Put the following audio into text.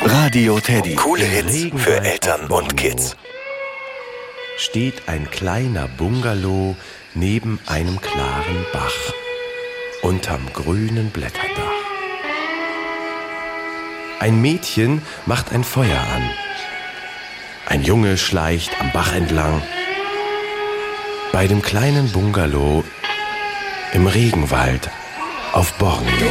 Radio Teddy. Coole Hits für Eltern und Kids. Steht ein kleiner Bungalow neben einem klaren Bach, unterm grünen Blätterdach. Ein Mädchen macht ein Feuer an. Ein Junge schleicht am Bach entlang. Bei dem kleinen Bungalow im Regenwald auf Borneo.